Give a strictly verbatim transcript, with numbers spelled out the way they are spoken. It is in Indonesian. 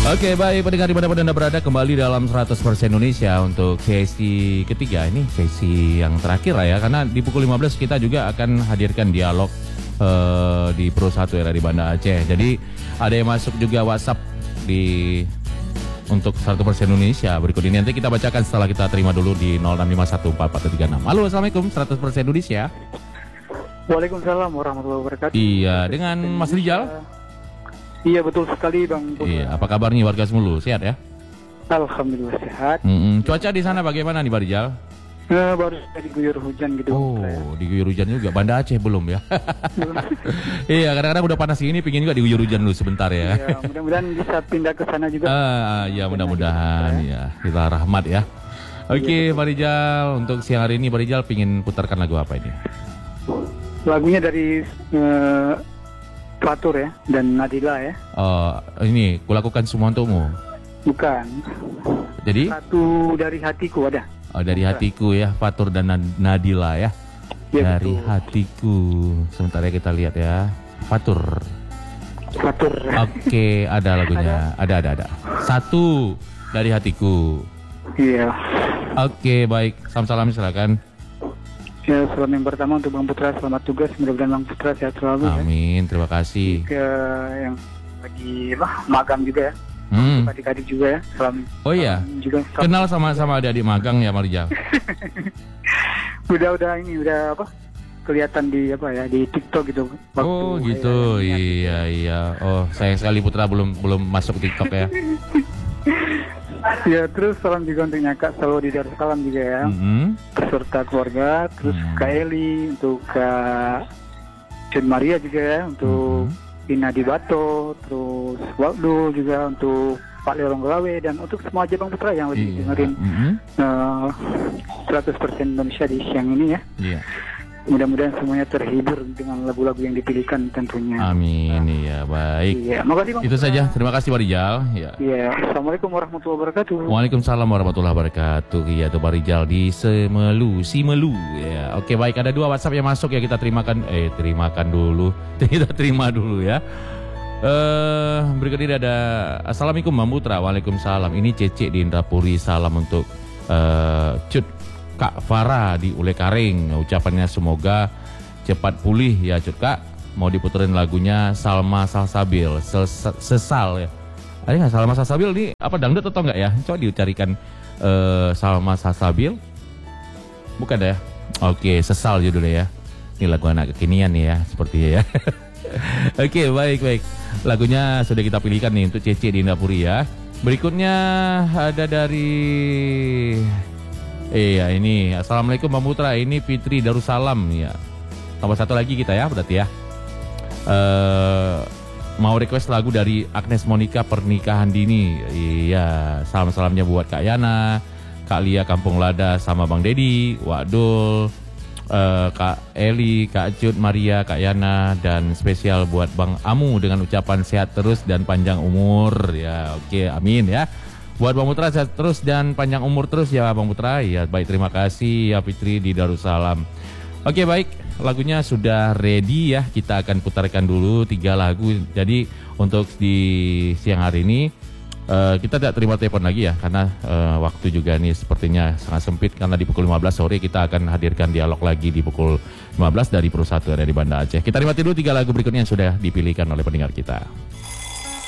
Oke, baik pendengar dimanapun Anda berada, kembali dalam seratus persen Indonesia untuk sesi ketiga. Ini sesi yang terakhir lah ya, karena di pukul lima belas kita juga akan hadirkan dialog uh, di Pro satu R R I Banda Aceh. Jadi ada yang masuk juga WhatsApp di untuk seratus persen Indonesia. Berikut ini nanti kita bacakan setelah kita terima dulu di nol enam lima satu empat empat tiga enam. Halo, Assalamualaikum seratus persen Indonesia. Waalaikumsalam warahmatullahi wabarakatuh. Iya, dengan Mas Rijal. Iya, betul sekali Bang. Iya, apa kabarnya warga Semulu? Sehat ya? Alhamdulillah sehat. Mm-mm. Cuaca di sana bagaimana nih, Pak Rijal? Nah, baru saja diguyur hujan gitu. Oh, saya. diguyur hujan juga. Banda Aceh belum ya? Iya, kadang-kadang udah panas gini, pingin juga diguyur hujan dulu sebentar ya. Iya, mudah-mudahan bisa pindah ke sana juga. Ah, ya mudah-mudahan ya. Kita rahmat ya. Oke, Pak Rijal, untuk siang hari ini Pak Rijal pingin putarkan lagu apa ini? Lagunya dari uh, Fatur ya, dan Nadila ya. Oh, ini kulakukan semua untukmu. Bukan. Jadi? Satu dari hatiku ada. Oh, dari hatiku ya, Fatur dan Nadila ya. Ya, dari betul. hatiku. Sebentar ya kita lihat ya. Fatur. Fatur. Oke, ada lagunya. Ada, ada, ada. Satu dari hatiku. Iya. Oke, baik. Salam-salam silakan. Ya, salam yang pertama untuk Bang Putra, selamat tugas. Mudah-mudahan Bang Putra sehat selalu. Amin, ya. Terima kasih. Ke yang lagi lah, magang juga ya. Hmm. Adik-adik juga ya. Salam. Oh iya. Salam juga. Salam. Kenal sama sama adik-adik magang ya, Marijal? udah udah ini udah apa? Kelihatan di apa ya, di TikTok gitu. Waktu Oh gitu, ya, iya iya. Oh sayang sekali Putra belum belum masuk TikTok ya. Ya, terus salam juga untuk Nyakak selalu di Darussalam juga ya. Mm-hmm. Beserta keluarga, terus Mm. Kak Eli, untuk Kak Cun Maria juga ya, untuk Mm-hmm. Ina di Bato, terus Waldo juga untuk Pak Leorong Gelawe, dan untuk semua aja Bang Putra yang lagi Iya. dengerin Mm-hmm. uh, seratus persen Indonesia di siang ini ya. Iya. Mudah-mudahan semuanya terhibur dengan lagu-lagu yang dipilihkan tentunya. Amin, iya baik. Iya, makasih Bang. Itu saja. Terima kasih Pak Rijal. Ya. Iya, Assalamualaikum warahmatullahi wabarakatuh. Waalaikumsalam warahmatullahi wabarakatuh. Iya tuh Pak Rijal di Semelu, Simelu. Ya. Oke baik, ada dua WhatsApp yang masuk ya, kita terimakan. Eh terimakan dulu. Kita terima dulu ya. Eh berikut ini ada Assalamualaikum Bang Putra. Waalaikumsalam. Ini Cece di Indrapuri. Salam untuk uh, Cut Kak Farah di Ule Karing. Ucapannya semoga cepat pulih ya Cut Kak. Mau diputerin lagunya Salma Salsabil, Ses Sesal ya. Ada nggak Salma Salsabil ini apa, dangdut atau enggak ya? Coba dicarikan uh, Salma Salsabil. Bukan ya? Oke, Sesal judulnya ya. Ini lagu anak kekinian nih ya, sepertinya ya. Oke, baik baik. Lagunya sudah kita pilihkan nih untuk Cece di Indrapuri ya. Berikutnya ada dari Iya ini, Assalamualaikum Bang Putra, ini Fitri Darussalam ya. Tambah satu lagi kita ya berarti ya. Uh, mau request lagu dari Agnes Monica Pernikahan Dini. Iya, salam-salamnya buat Kak Yana, Kak Lia Kampung Lada sama Bang Dedi, Wadul, uh, Kak Eli, Kak Cut Maria, Kak Yana, dan spesial buat Bang Amu dengan ucapan sehat terus dan panjang umur ya. Oke, amin ya. Buat Bang Putra sehat terus dan panjang umur terus ya Bang Putra. Ya baik, terima kasih ya Fitri di Darussalam. Oke baik, lagunya sudah ready ya. Kita akan putarkan dulu tiga lagu. Jadi untuk di siang hari ini uh, kita tidak terima telepon lagi ya, karena uh, waktu juga nih sepertinya sangat sempit. Karena di pukul lima belas sore kita akan hadirkan dialog lagi di pukul lima belas dari Pro satu dari Banda Aceh. Kita nikmati dulu tiga lagu berikutnya yang sudah dipilihkan oleh pendengar kita.